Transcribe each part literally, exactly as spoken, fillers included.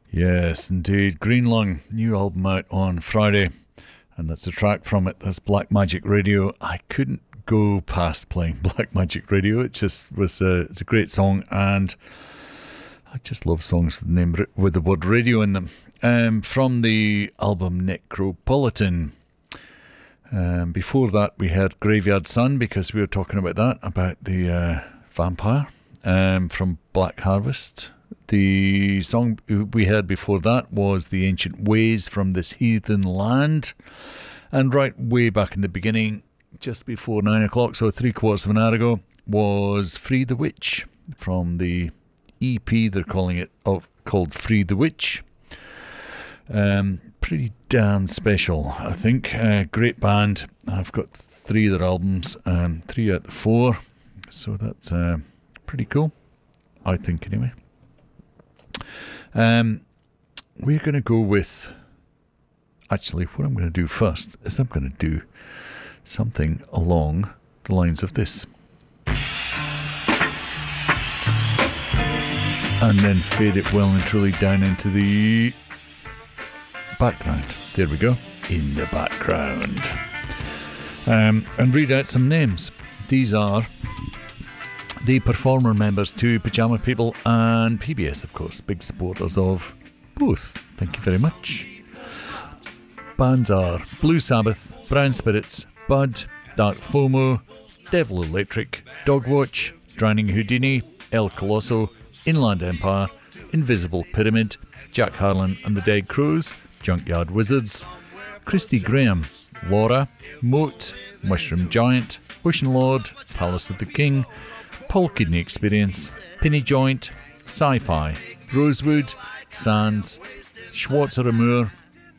Yes, indeed. Green Lung, new album out on Friday, and that's a track from it. That's Black Magic Radio. I couldn't go past playing Black Magic Radio. It just was a, it's a great song, and I just love songs with the name with the word radio in them. Um, from the album Necropolitan. Um, before that, we had Graveyard Sun, because we were talking about that, about the uh, vampire um, from Black Harvest. The song we heard before that was The Ancient Ways from This Heathen Land. And right way back in the beginning, just before nine o'clock, so three quarters of an hour ago, was Free the Witch from the E P they're calling it, of, called Free the Witch. Um, pretty damn special, I think. Uh, great band. I've got three of their albums, um, three out of four. So that's uh, pretty cool, I think, anyway. Um, we're going to go with, actually, what I'm going to do first is I'm going to do something along the lines of this. And then fade it well and truly down into the background. There we go. In the background. Um, and read out some names. These are the performer members to Pyjama People and P B S, of course, big supporters of both. Thank you very much. Bands are Blue Sabbath, Brown Spirits, Bud, Dark FOMO, Devil Electric, Dogwatch, Drowning Houdini, El Colosso, Inland Empire, Invisible Pyramid, Jack Harlan and the Dead Crows, Junkyard Wizards, Christy Graham, Laura, Moat, Mushroom Giant, Ocean Lord, Palace of the King, Paul Kidney Experience, Penny Joint, Sci-Fi, Rosewood, Sands, Schwarzer Amour,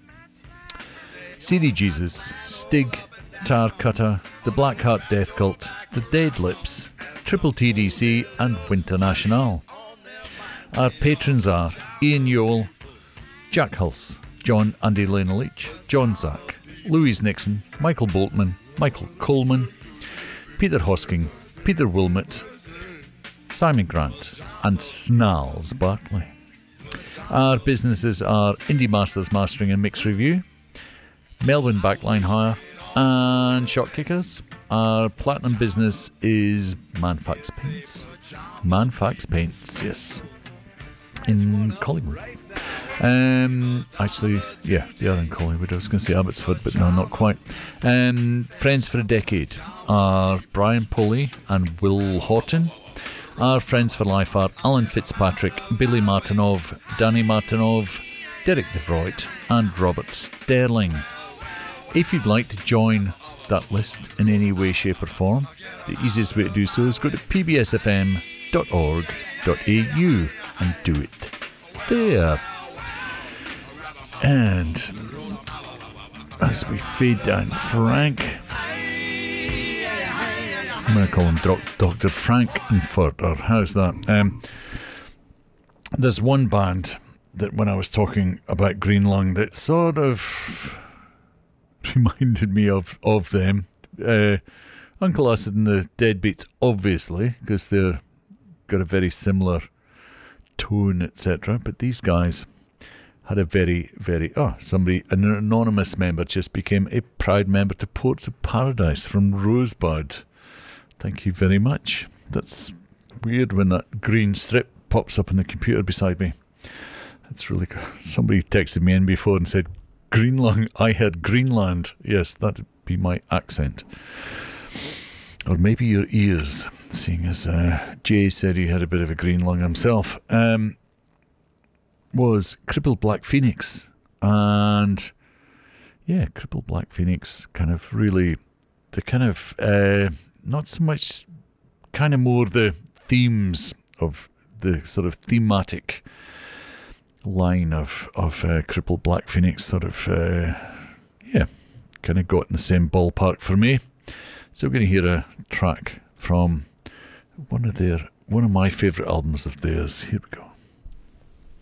C D Jesus, Stig, Tar Cutter, The Black Heart Death Cult, The Dead Lips, Triple T D C and Winter National. Our patrons are Ian Yole, Jack Hulse, John Andy Lena Leach, John Zack, Louise Nixon, Michael Boltman, Michael Coleman, Peter Hosking, Peter Wilmot, Simon Grant and Snarls Barkley. Our businesses are Indie Masters Mastering and Mix Review, Melbourne Backline Hire and Shot Kickers. Our platinum business is Manfax Paints. Manfax Paints, yes, in Collingwood. Um, actually, yeah, they are in Collingwood. I was going to say Abbotsford, but no, not quite. Um, Friends for a Decade are Brian Pulley and Will Horton. Our Friends for Life are Alan Fitzpatrick, Billy Martinov, Danny Martinov, Derek DeVroit and Robert Sterling. If you'd like to join that list in any way, shape or form, the easiest way to do so is go to p b s f m dot org dot a u and do it there. And as we fade down Frank, I'm going to call him Doctor Frankenfurter. How's that? Um, there's one band that when I was talking about Green Lung that sort of reminded me of, of them. Uh, Uncle Acid and the Deadbeats, obviously, because they're got a very similar tone, et cetera. But these guys had a very, very... Oh, somebody, an anonymous member just became a proud member to Ports of Paradise from Rosebud. Thank you very much. That's weird when that green strip pops up on the computer beside me. That's really cool. Somebody texted me in before and said, Green Lung, I heard Greenland. Yes, that'd be my accent. Or maybe your ears, seeing as uh, Jay said he had a bit of a green lung himself. Um, was Crippled Black Phoenix. And yeah, Crippled Black Phoenix kind of really, the kind of, uh, not so much, kind of more the themes of the sort of thematic line of, of uh, Crippled Black Phoenix sort of, uh, yeah, kind of got in the same ballpark for me. So we're going to hear a track from one of their, one of my favourite albums of theirs. Here we go.